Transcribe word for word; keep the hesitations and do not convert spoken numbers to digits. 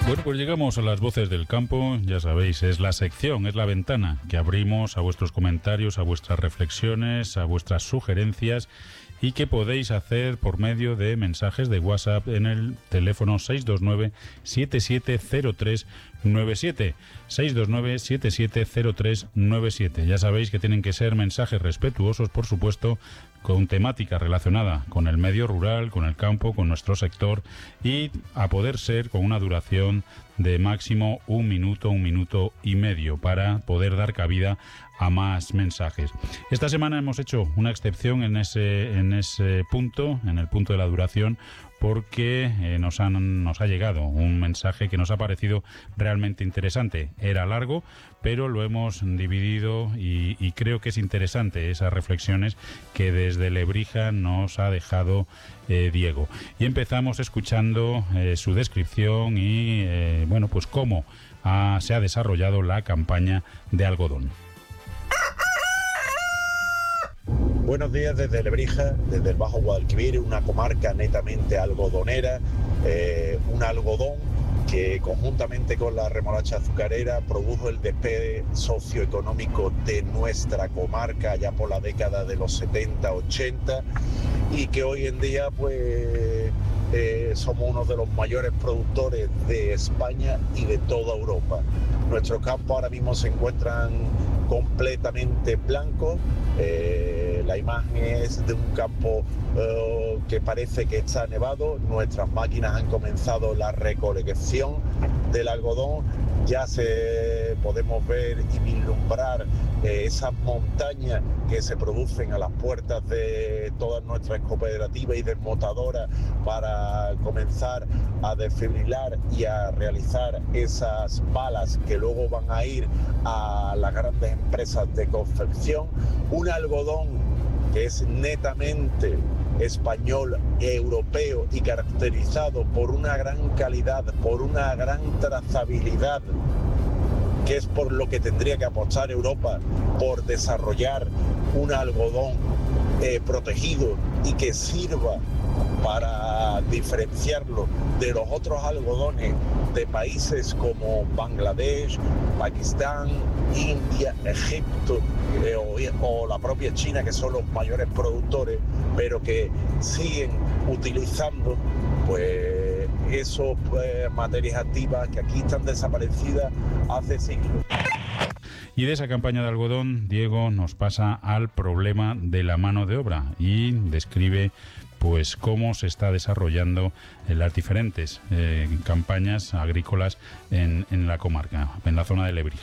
Bueno, pues llegamos a las voces del campo, ya sabéis, es la sección, es la ventana que abrimos a vuestros comentarios, a vuestras reflexiones, a vuestras sugerencias y que podéis hacer por medio de mensajes de WhatsApp en el teléfono seis dos nueve, siete siete cero tres nueve siete, seis dos nueve, siete siete cero tres nueve siete. Ya sabéis que tienen que ser mensajes respetuosos, por supuesto, con temática relacionada con el medio rural, con el campo, con nuestro sector y a poder ser con una duración de máximo un minuto, un minuto y medio para poder dar cabida a más mensajes. Esta semana hemos hecho una excepción en ese, en ese punto, en el punto de la duración, porque eh, nos, han, nos ha llegado un mensaje que nos ha parecido realmente interesante. Era largo, pero lo hemos dividido y, y creo que es interesante esas reflexiones que desde Lebrija nos ha dejado eh, Diego. Y empezamos escuchando eh, su descripción y, eh, bueno, pues cómo ha, se ha desarrollado la campaña de algodón. Buenos días desde Lebrija, desde el Bajo Guadalquivir, una comarca netamente algodonera, eh, un algodón que conjuntamente con la remolacha azucarera produjo el despegue socioeconómico de nuestra comarca ya por la década de los setenta, ochenta y que hoy en día pues eh, somos uno de los mayores productores de España y de toda Europa. Nuestros campos ahora mismo se encuentran completamente blancos. Eh, la imagen es de un campo eh, que parece que está nevado. Nuestras máquinas han comenzado la recolección del algodón. Ya se podemos ver y vislumbrar eh, esas montañas que se producen a las puertas de todas nuestras cooperativas y desmotadoras para comenzar a desfibrilar y a realizar esas balas que luego van a ir a las grandes empresas de confección. Un algodón que es netamente español, europeo y caracterizado por una gran calidad, por una gran trazabilidad, que es por lo que tendría que apostar Europa, por desarrollar un algodón eh, protegido y que sirva para diferenciarlo de los otros algodones de países como Bangladesh, Pakistán, India, Egipto eh, o, o la propia China, que son los mayores productores, pero que siguen utilizando pues esas pues, materias activas que aquí están desaparecidas hace siglos. Y de esa campaña de algodón, Diego nos pasa al problema de la mano de obra y describe pues cómo se está desarrollando en las diferentes eh, campañas agrícolas en, en la comarca, en la zona de Lebrija.